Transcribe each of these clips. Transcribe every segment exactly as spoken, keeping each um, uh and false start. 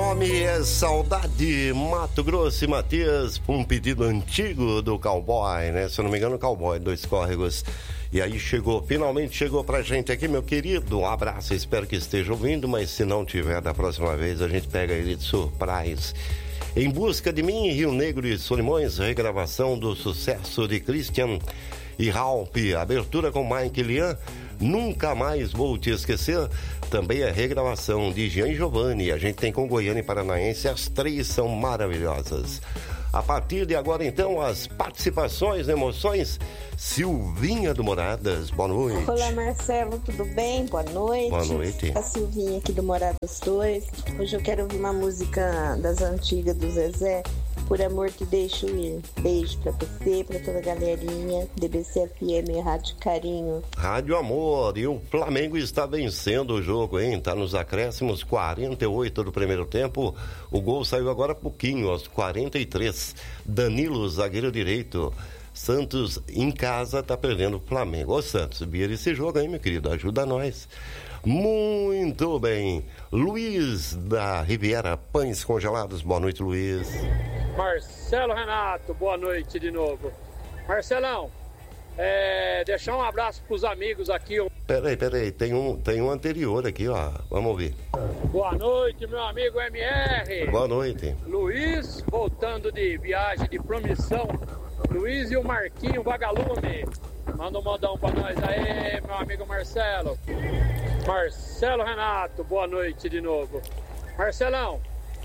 nome é Saudade, Mato Grosso e Matias, um pedido antigo do Cowboy, né? Se eu não me engano, Cowboy, Dois Córregos. E aí chegou, finalmente chegou pra gente aqui, meu querido. Um abraço, espero que esteja ouvindo, mas se não tiver, da próxima vez a gente pega ele de surprise. Em Busca de Mim, Rio Negro e Solimões, regravação do sucesso de Christian e Ralph, abertura com Mike Lian, Nunca Mais Vou Te Esquecer, também é regravação de Jean Giovanni. A gente tem com Goiânia e Paranaense, as três são maravilhosas. A partir de agora, então, as participações, emoções. Silvinha do Moradas, boa noite. Olá, Marcelo, tudo bem? Boa noite. Boa noite. A Silvinha aqui do Moradas dois. Hoje eu quero ouvir uma música das antigas do Zezé, Por Amor Te Deixo Ir. Beijo pra você, pra toda a galerinha. D B C F M, Rádio Carinho. Rádio Amor, e o Flamengo está vencendo o jogo, hein? Tá nos acréscimos, quarenta e oito do primeiro tempo. O gol saiu agora há pouquinho, aos quarenta e três. Danilo, zagueiro direito. Santos em casa tá perdendo o Flamengo. Ô Santos, vira esse jogo aí, meu querido, ajuda nós. Muito bem. Luiz da Riviera Pães Congelados, boa noite, Luiz. Marcelo Renato, boa noite de novo. Marcelão, é, deixar um abraço pros amigos aqui. Peraí, peraí, tem um, tem um anterior aqui, ó, vamos ouvir. Boa noite, meu amigo M R. Boa noite. Luiz, voltando de viagem de promissão. Luiz e o Marquinho Vagalume. Manda um modão pra nós aí, meu amigo Marcelo. Marcelo Renato, boa noite de novo. Marcelão,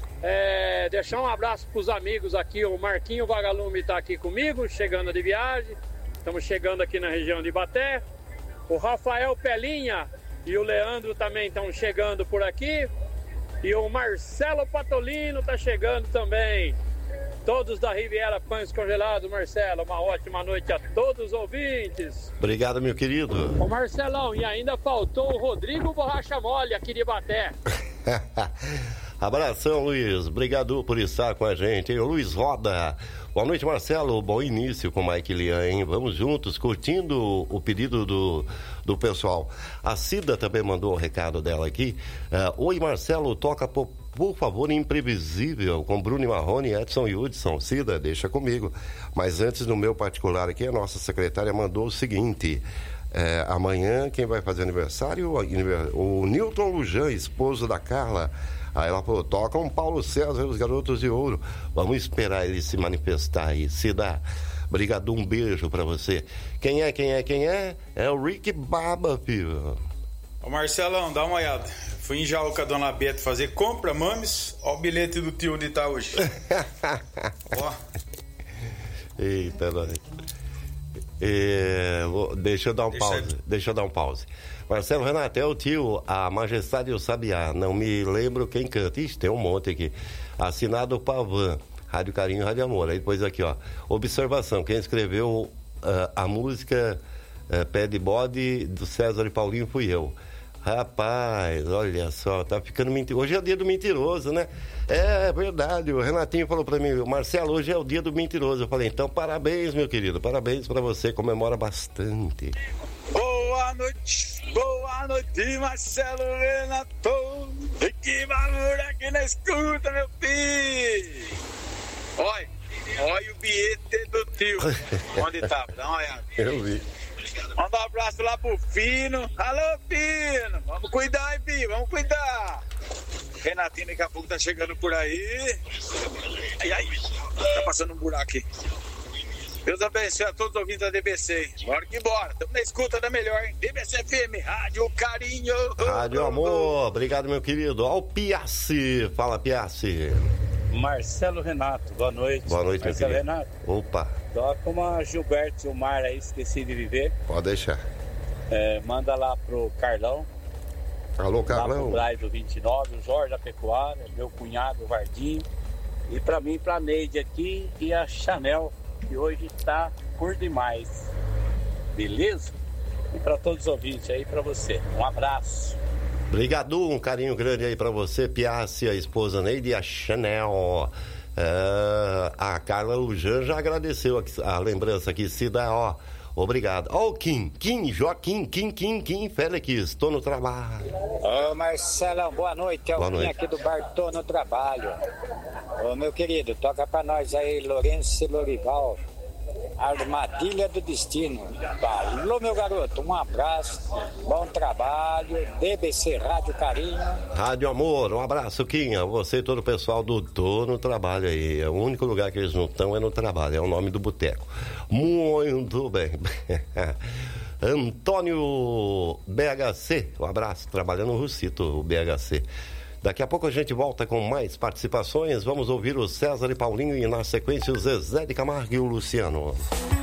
é, deixar um abraço pros amigos aqui. O Marquinho Vagalume tá aqui comigo, chegando de viagem. Estamos chegando aqui na região de Ibaté. O Rafael Pelinha e o Leandro também estão chegando por aqui. E o Marcelo Patolino tá chegando também. Todos da Riviera Pães Congelados, Marcelo. Uma ótima noite a todos os ouvintes. Obrigado, meu querido. Ô Marcelão, e ainda faltou o Rodrigo Borracha Mole aqui de Ibaté. Abração, Luiz. Obrigado por estar com a gente, hein? O Luiz Roda. Boa noite, Marcelo. Bom início com o Mike Lian, hein? Vamos juntos, curtindo o pedido do, do pessoal. A Cida também mandou o recado dela aqui. Uh, Oi, Marcelo, toca por, por favor, Imprevisível, com Bruno Marrone, Edson e Hudson. Cida, deixa comigo. Mas antes, no meu particular aqui, a nossa secretária mandou o seguinte... É, amanhã, quem vai fazer aniversário? O Newton Lujan, esposo da Carla. Aí ela falou, toca um Paulo César e os Garotos de Ouro. Vamos esperar ele se manifestar aí. Cida, obrigado, um beijo pra você. Quem é, quem é, quem é? É o Rick Baba, filho. Ô Marcelão, dá uma olhada. Fui em Jaú com a dona Beta fazer compra, mames. Ó o bilhete do tio onde tá hoje. Ó. Eita, nós. É, vou, deixa eu dar um deixa pause. Ele. Deixa eu dar um pause. Marcelo Renato, é o tio, a Majestade e o Sabiá. Não me lembro quem canta. Ixi, tem um monte aqui. Assinado Pavan, Rádio Carinho e Rádio Amor. Aí depois aqui, ó. Observação: quem escreveu uh, a música uh, Pé de Bode do César e Paulinho fui eu. Rapaz, olha só, tá ficando mentiroso. Hoje é o dia do mentiroso, né? É verdade, o Renatinho falou pra mim, Marcelo, hoje é o dia do mentiroso. Eu falei, então parabéns, meu querido, parabéns pra você, comemora bastante. Boa noite, boa noite, Marcelo Renato. Que barulho aqui na escuta, meu filho. Olha, olha o bilhete do tio. Onde tá? Dá uma olhada. Eu vi. Manda um abraço lá pro Fino. Alô, Fino. Vamos cuidar, hein, Fino? Vamos cuidar. Renatinho daqui a pouco tá chegando por aí. Ai, ai. Tá passando um buraco aqui. Deus abençoe a todos os ouvintes da D B C. Bora que bora. Estamos na escuta da melhor, hein? D B C F M, Rádio Carinho. Rádio Amor. Obrigado, meu querido. Ó o Piassi. Fala, Piassi. Marcelo Renato, boa noite. Boa noite, Marcelo meu querido. Renato. Opa. Toca uma Gilberto e o Mar aí, Esqueci de Viver. Pode deixar. É, manda lá pro Carlão. Alô, Carlão. Lá pro Braz do vinte e nove, o Jorge da Pecuária, meu cunhado, o Vardinho. E pra mim, pra Neide aqui e a Chanel, que hoje tá por demais. Beleza? E pra todos os ouvintes aí, pra você. Um abraço. Obrigado, um carinho grande aí pra você, Piassi, a esposa Neide e a Chanel. É, a Carla Lujan já agradeceu a, a lembrança aqui, Cida, ó. Obrigado. Ó, o Kim, Kim, Joaquim, Kim, Kim, Kim, Félix, estou no trabalho. Ô, Marcelão, boa noite. É o Kim aqui do bar Tô no Trabalho. Ô, meu querido, toca pra nós aí, Lourenço e Lorival. Armadilha do Destino. Alô, meu garoto, um abraço, bom trabalho, D B C Rádio Carinho. Rádio Amor, um abraço, Quinha, você e todo o pessoal do Tô no Trabalho aí. É o único lugar que eles não estão é no trabalho, é o nome do boteco. Muito bem. Antônio B H C, um abraço, trabalhando no Rucito, o B H C. Daqui a pouco a gente volta com mais participações. Vamos ouvir o César e Paulinho e na sequência o Zezé de Camargo e o Luciano.